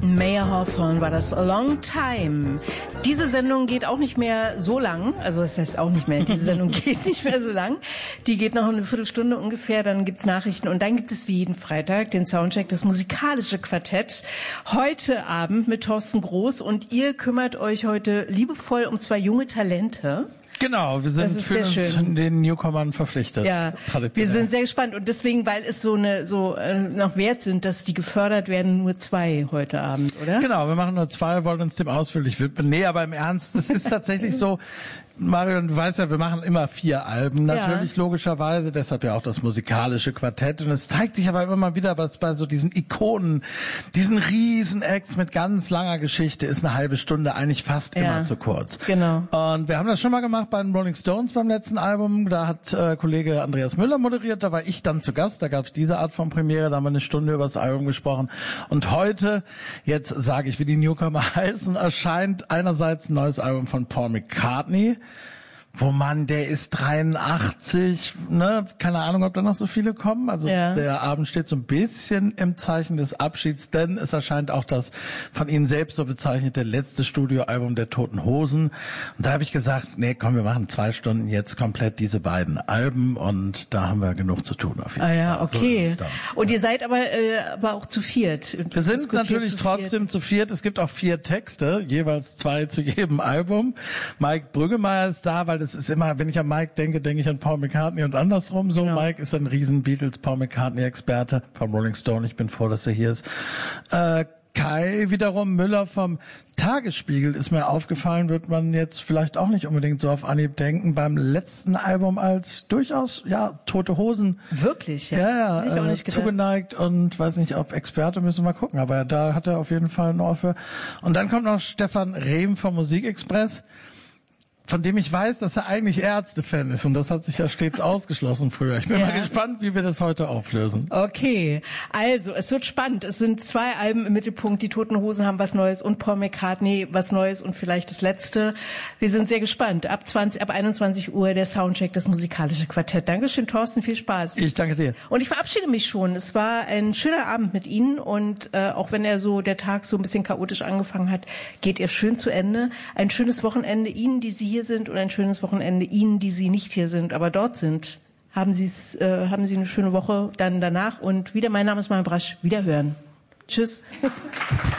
Mayer Hawthorne war das, A Long Time. Diese Sendung geht auch nicht mehr so lang, also das heißt auch nicht mehr, diese Sendung geht nicht mehr so lang. Die geht noch eine Viertelstunde ungefähr, dann gibt's Nachrichten und dann gibt es wie jeden Freitag den Soundcheck, das musikalische Quartett. Heute Abend mit Thorsten Groß und ihr kümmert euch heute liebevoll um zwei junge Talente. Genau, wir sind für uns den Newcomern verpflichtet. Ja, wir sind sehr gespannt und deswegen, weil es so noch wert sind, dass die gefördert werden, nur zwei heute Abend, oder? Genau, wir machen nur zwei, wollen uns dem ausführlich widmen. Nee, aber im Ernst, es ist tatsächlich so, Marion, du weißt ja, wir machen immer 4 Alben, natürlich logischerweise, deshalb ja auch das musikalische Quartett. Und es zeigt sich aber immer mal wieder, was bei so diesen Ikonen, diesen Riesen-Acts mit ganz langer Geschichte ist eine halbe Stunde eigentlich fast immer zu kurz. Genau. Und wir haben das schon mal gemacht bei den Rolling Stones beim letzten Album. Da hat Kollege Andreas Müller moderiert, da war ich dann zu Gast, da gab es diese Art von Premiere, da haben wir eine Stunde über das Album gesprochen. Und heute, jetzt sage ich, wie die Newcomer heißen, erscheint einerseits ein neues Album von Paul McCartney, der ist 83, ne? Keine Ahnung, ob da noch so viele kommen. Also der Abend steht so ein bisschen im Zeichen des Abschieds, denn es erscheint auch das von Ihnen selbst so bezeichnete letzte Studioalbum der Toten Hosen. Und da habe ich gesagt, nee, komm, wir machen 2 Stunden jetzt komplett diese beiden Alben und da haben wir genug zu tun auf jeden Fall. Ah ja, okay. So und ihr seid aber auch zu viert. Wir sind natürlich trotzdem zu viert. Es gibt auch 4 Texte, jeweils 2 zu jedem Album. Mike Brüggemeier ist da, weil das ist immer, wenn ich an Mike denke, denke ich an Paul McCartney und andersrum. So, genau. Mike ist ein riesen Beatles-Paul McCartney-Experte vom Rolling Stone. Ich bin froh, dass er hier ist. Kai wiederum Müller vom Tagesspiegel ist mir aufgefallen, wird man jetzt vielleicht auch nicht unbedingt so auf Anhieb denken, beim letzten Album als durchaus, Tote Hosen. Wirklich? Ja, zugeneigt und weiß nicht, ob Experte, müssen wir mal gucken, aber da hat er auf jeden Fall ein Ohr für. Und dann kommt noch Stefan Rehm vom Musikexpress, von dem ich weiß, dass er eigentlich Ärzte-Fan ist. Und das hat sich ja stets ausgeschlossen früher. Ich bin mal gespannt, wie wir das heute auflösen. Okay, also es wird spannend. Es sind 2 Alben im Mittelpunkt. Die Toten Hosen haben was Neues und Paul McCartney was Neues und vielleicht das letzte. Wir sind sehr gespannt. Ab 21 Uhr der Soundcheck, das musikalische Quartett. Dankeschön, Thorsten, viel Spaß. Ich danke dir. Und ich verabschiede mich schon. Es war ein schöner Abend mit Ihnen und auch wenn der Tag so ein bisschen chaotisch angefangen hat, geht er schön zu Ende. Ein schönes Wochenende Ihnen, die Sie hier sind, und ein schönes Wochenende Ihnen, die Sie nicht hier sind, aber dort sind. Haben Sie eine schöne Woche dann danach und wieder, mein Name ist Marion Brasch, wiederhören. Tschüss.